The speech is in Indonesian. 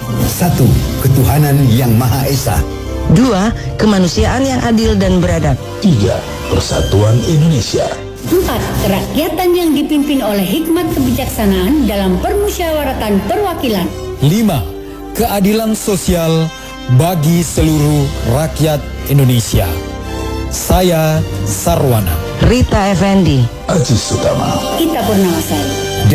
1. Ketuhanan yang Maha Esa. 2. Kemanusiaan yang adil dan beradab. 3. Persatuan Indonesia. 4. Kerakyatan yang dipimpin oleh hikmat kebijaksanaan dalam permusyawaratan perwakilan. 5. Keadilan sosial bagi seluruh rakyat Indonesia. Saya Sarwana. Rita Effendi. Aziz Utama. Kita Purnawasari.